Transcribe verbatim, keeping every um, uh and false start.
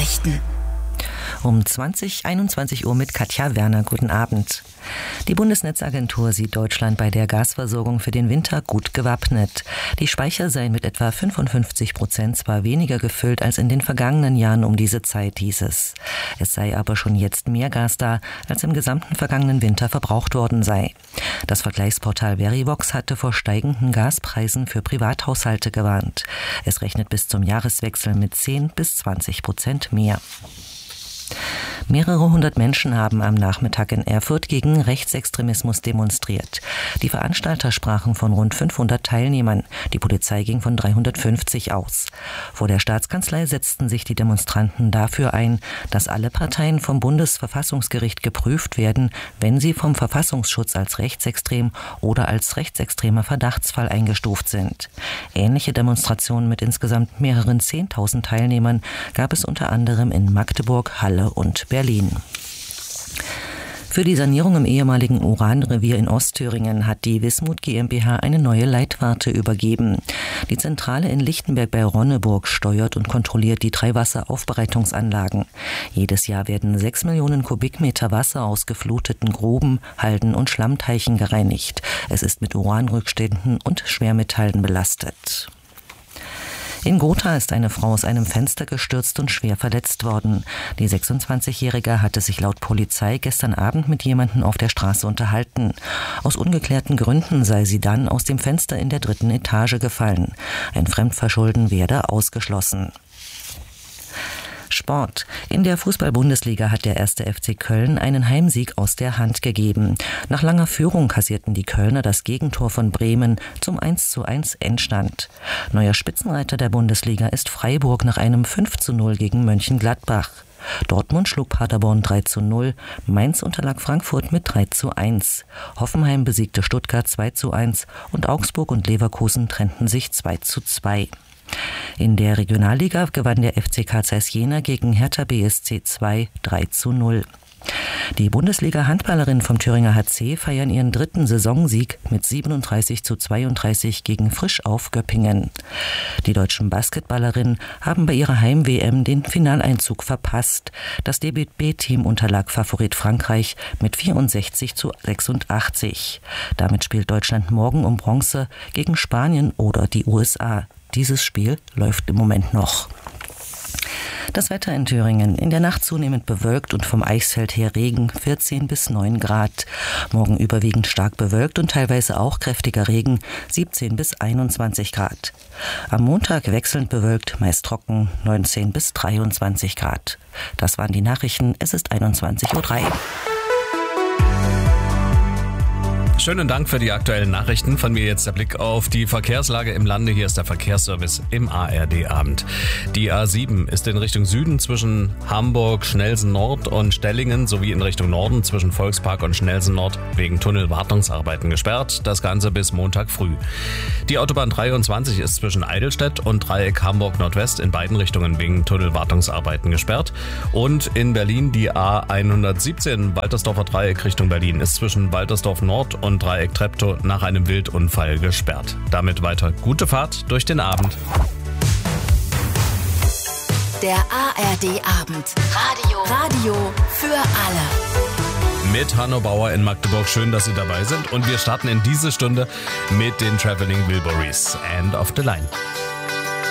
Nachrichten. Um zwanzig, einundzwanzig Uhr mit Katja Werner. Guten Abend. Die Bundesnetzagentur sieht Deutschland bei der Gasversorgung für den Winter gut gewappnet. Die Speicher seien mit etwa fünfundfünfzig Prozent zwar weniger gefüllt als in den vergangenen Jahren um diese Zeit, hieß es. Es sei aber schon jetzt mehr Gas da, als im gesamten vergangenen Winter verbraucht worden sei. Das Vergleichsportal Verivox hatte vor steigenden Gaspreisen für Privathaushalte gewarnt. Es rechnet bis zum Jahreswechsel mit zehn bis zwanzig Prozent mehr. Mehrere hundert Menschen haben am Nachmittag in Erfurt gegen Rechtsextremismus demonstriert. Die Veranstalter sprachen von rund fünfhundert Teilnehmern. Die Polizei ging von dreihundertfünfzig aus. Vor der Staatskanzlei setzten sich die Demonstranten dafür ein, dass alle Parteien vom Bundesverfassungsgericht geprüft werden, wenn sie vom Verfassungsschutz als rechtsextrem oder als rechtsextremer Verdachtsfall eingestuft sind. Ähnliche Demonstrationen mit insgesamt mehreren zehntausend Teilnehmern gab es unter anderem in Magdeburg, Halle und Berlin. Für die Sanierung im ehemaligen Uranrevier in Ostthüringen hat die Wismut GmbH eine neue Leitwarte übergeben. Die Zentrale in Lichtenberg bei Ronneburg steuert und kontrolliert die drei Wasseraufbereitungsanlagen. Jedes Jahr werden sechs Millionen Kubikmeter Wasser aus gefluteten Gruben, Halden und Schlammteichen gereinigt. Es ist mit Uranrückständen und Schwermetallen belastet. In Gotha ist eine Frau aus einem Fenster gestürzt und schwer verletzt worden. Die sechsundzwanzigjährige hatte sich laut Polizei gestern Abend mit jemandem auf der Straße unterhalten. Aus ungeklärten Gründen sei sie dann aus dem Fenster in der dritten Etage gefallen. Ein Fremdverschulden werde ausgeschlossen. Sport. In der Fußball-Bundesliga hat der erste F C Köln einen Heimsieg aus der Hand gegeben. Nach langer Führung kassierten die Kölner das Gegentor von Bremen zum eins zu eins Endstand. Neuer Spitzenreiter der Bundesliga ist Freiburg nach einem fünf zu null gegen Mönchengladbach. Dortmund schlug Paderborn drei zu null, Mainz unterlag Frankfurt mit drei zu eins. Hoffenheim besiegte Stuttgart zwei zu eins und Augsburg und Leverkusen trennten sich zwei zu zwei. In der Regionalliga gewann der F C K Zeiss Jena gegen Hertha B S C zwei drei zu null. Die Bundesliga-Handballerinnen vom Thüringer H C feiern ihren dritten Saisonsieg mit siebenunddreißig zu zweiunddreißig gegen Frisch-Auf Göppingen. Die deutschen Basketballerinnen haben bei ihrer Heim-W M den Finaleinzug verpasst. Das D B B-Team unterlag Favorit Frankreich mit vierundsechzig zu sechsundachtzig. Damit spielt Deutschland morgen um Bronze gegen Spanien oder die U S A. Dieses Spiel läuft im Moment noch. Das Wetter in Thüringen. In der Nacht zunehmend bewölkt und vom Eichsfeld her Regen, vierzehn bis neun Grad. Morgen überwiegend stark bewölkt und teilweise auch kräftiger Regen, siebzehn bis einundzwanzig Grad. Am Montag wechselnd bewölkt, meist trocken, neunzehn bis dreiundzwanzig Grad. Das waren die Nachrichten. Es ist einundzwanzig Uhr drei. Schönen Dank für die aktuellen Nachrichten. Von mir jetzt der Blick auf die Verkehrslage im Lande. Hier ist der Verkehrsservice im A R D-Abend. Die A sieben ist in Richtung Süden zwischen Hamburg, Schnellsen Nord und Stellingen sowie in Richtung Norden zwischen Volkspark und Schnellsen Nord wegen Tunnelwartungsarbeiten gesperrt. Das Ganze bis Montag früh. Die Autobahn dreiundzwanzig ist zwischen Eidelstedt und Dreieck Hamburg Nordwest in beiden Richtungen wegen Tunnelwartungsarbeiten gesperrt. Und in Berlin die A hundertsiebzehn Waltersdorfer Dreieck Richtung Berlin ist zwischen Waltersdorf Nord und und Dreieck Treptow nach einem Wildunfall gesperrt. Damit weiter gute Fahrt durch den Abend. Der A R D-Abend. Radio. Radio für alle. Mit Hanno Bauer in Magdeburg. Schön, dass Sie dabei sind. Und wir starten in diese Stunde mit den Traveling Wilburys. End of the Line.